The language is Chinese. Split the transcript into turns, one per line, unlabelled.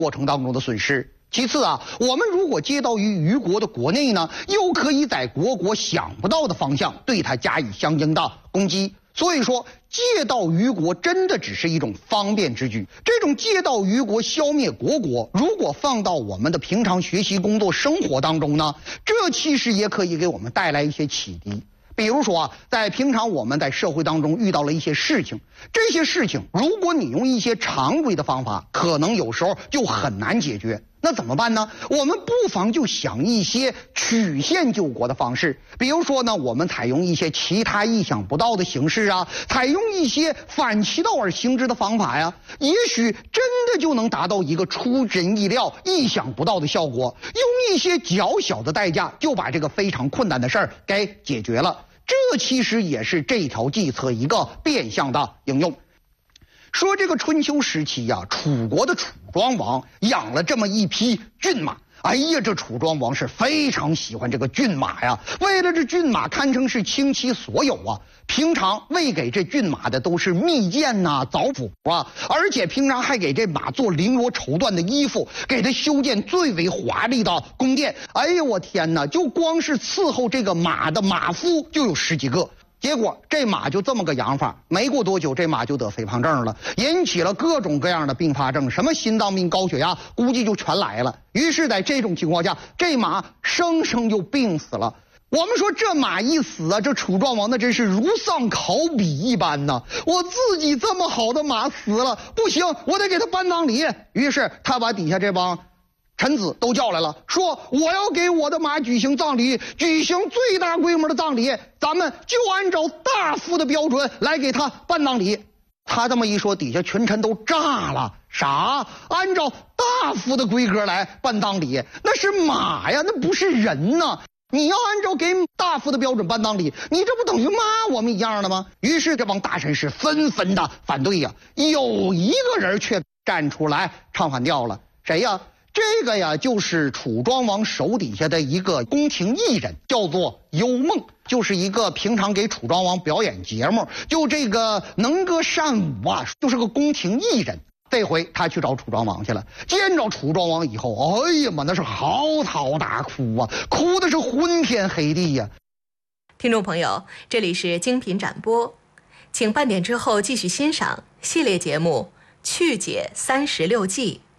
过程当中的损失。其次啊，我们如果接到于虞国的国内呢，又可以在国想不到的方向对它加以相应的攻击。所以说，借道虞国真的只是一种方便之举。这种借道虞国消灭国，如果放到我们的平常学习、工作、生活当中呢，这其实也可以给我们带来一些启迪。比如说啊，在平常我们在社会当中遇到了一些事情，这些事情如果你用一些常规的方法，可能有时候就很难解决。那怎么办呢？我们不妨就想一些曲线救国的方式，比如说呢，我们采用一些其他意想不到的形式啊，采用一些反其道而行之的方法呀，也许真的就能达到一个出人意料、意想不到的效果，用一些较小的代价就把这个非常困难的事儿给解决了。这其实也是这条计策一个变相的应用。说这个春秋时期呀，楚国的楚庄王养了这么一匹骏马。哎呀，这楚庄王是非常喜欢这个骏马呀，为了这骏马堪称是倾其所有啊。平常喂给这骏马的都是蜜饯呐、枣脯啊，而且平常还给这马做绫罗绸缎的衣服，给它修建最为华丽的宫殿。哎呀，我天哪，就光是伺候这个马的马夫就有10几个。结果这马就这么个养法，没过多久这马就得肥胖症了，引起了各种各样的并发症，什么心脏病、高血压，估计就全来了。于是在这种情况下，这马生生就病死了。我们说这马一死啊，这楚庄王那真是如丧考妣一般呢。我自己这么好的马死了，不行，我得给他办葬礼。于是他把底下这帮臣子都叫来了，说我要给我的马举行葬礼，举行最大规模的葬礼，咱们就按照大夫的标准来给他办葬礼。他这么一说，底下群臣都炸了。啥？按照大夫的规格来办葬礼？那是马呀，那不是人呐！你要按照给大夫的标准办葬礼，你这不等于骂我们一样的吗？于是这帮大臣是纷纷的反对呀。有一个人却站出来唱反调了，谁呀？这个呀，就是楚庄王手底下的一个宫廷艺人，叫做幽梦，就是一个平常给楚庄王表演节目，就这个能歌善舞啊，就是个宫廷艺人。这回他去找楚庄王去了，见着楚庄王以后，哎呀妈，那是嚎啕大哭啊，哭的是昏天黑地呀。
听众朋友，这里是精品展播，请半点之后继续欣赏系列节目《去解36计》。